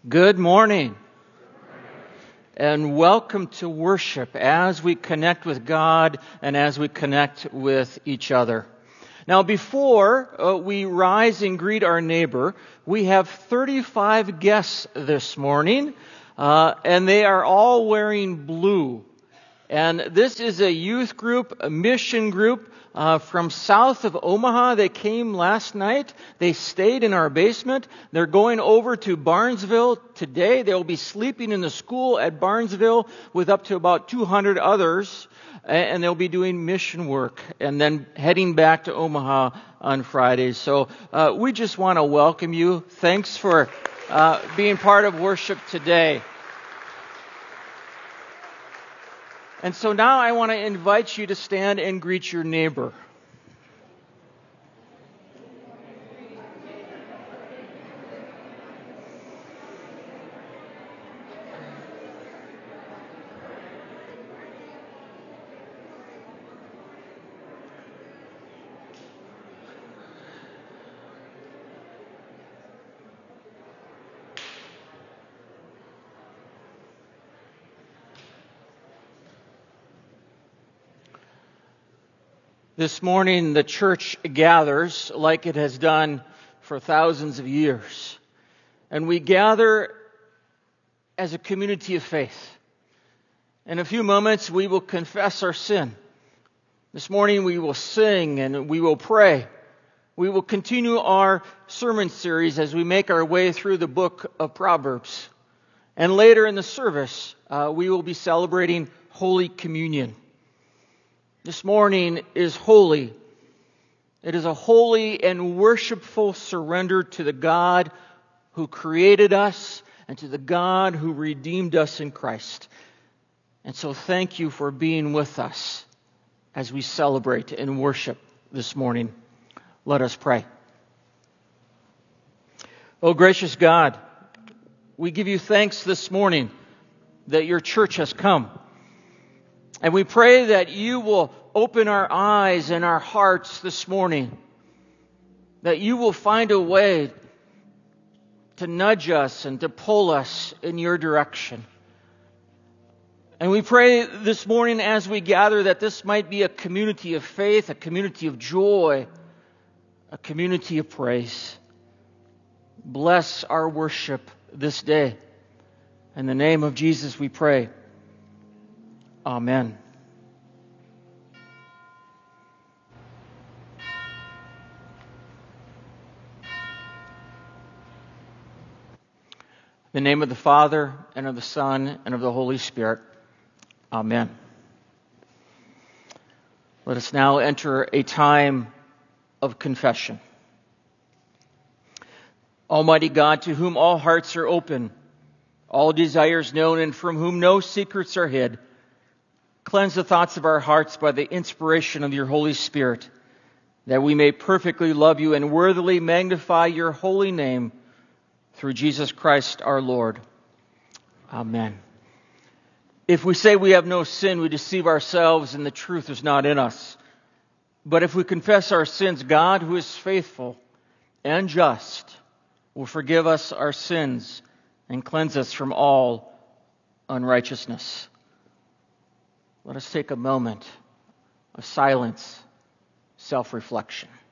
Good morning, and welcome to worship as we connect with God and as we connect with each other. Now, before we rise and greet our neighbor, we have 35 guests this morning, and they are all wearing blue. And this is a youth group, a mission group from south of Omaha. They came last night. They stayed in our basement. They're going over to Barnesville today. They'll be sleeping in the school at Barnesville with up to about 200 others. And they'll be doing mission work and then heading back to Omaha on Friday. So we just want to welcome you. Thanks for being part of worship today. And so now I want to invite you to stand and greet your neighbor. This morning, the church gathers like it has done for thousands of years. And we gather as a community of faith. In a few moments, we will confess our sin. This morning, we will sing and we will pray. We will continue our sermon series as we make our way through the book of Proverbs. And later in the service, we will be celebrating Holy Communion. This morning is holy. It is a holy and worshipful surrender to the God who created us and to the God who redeemed us in Christ. And so thank you for being with us as we celebrate and worship this morning. Let us pray. Oh, gracious God, we give you thanks this morning that your church has come. And we pray that you will open our eyes and our hearts this morning, that you will find a way to nudge us and to pull us in your direction. And we pray this morning as we gather that this might be a community of faith, a community of joy, a community of praise. Bless our worship this day. In the name of Jesus we pray. Amen. In the name of the Father, and of the Son, and of the Holy Spirit. Amen. Let us now enter a time of confession. Almighty God, to whom all hearts are open, all desires known, and from whom no secrets are hid, cleanse the thoughts of our hearts by the inspiration of your Holy Spirit, that we may perfectly love you and worthily magnify your holy name through Jesus Christ our Lord. Amen. If we say we have no sin, we deceive ourselves and the truth is not in us. But if we confess our sins, God, who is faithful and just, will forgive us our sins and cleanse us from all unrighteousness. Let us take a moment of silence, self-reflection.